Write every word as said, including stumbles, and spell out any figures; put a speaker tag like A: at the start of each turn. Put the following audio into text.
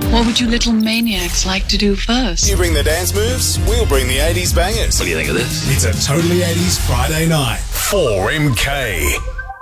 A: What would you little maniacs like to do first?
B: You bring the dance moves, we'll bring the eighties bangers.
C: What do you think of this?
D: It's a Totally eighties Friday night.
B: four M K.